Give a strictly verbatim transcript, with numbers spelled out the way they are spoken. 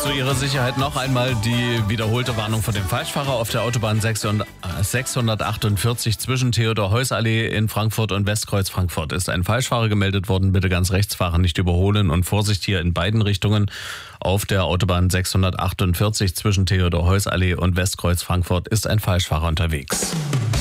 Zu Ihrer Sicherheit noch einmal die wiederholte Warnung vor dem Falschfahrer auf der Autobahn sechshundertachtundvierzig zwischen Theodor-Heuss-Allee in Frankfurt und Westkreuz Frankfurt ist ein Falschfahrer gemeldet worden. Bitte ganz rechts fahren, nicht überholen und Vorsicht hier in beiden Richtungen. Auf der Autobahn sechshundertachtundvierzig zwischen Theodor-Heuss-Allee und Westkreuz Frankfurt ist ein Falschfahrer unterwegs.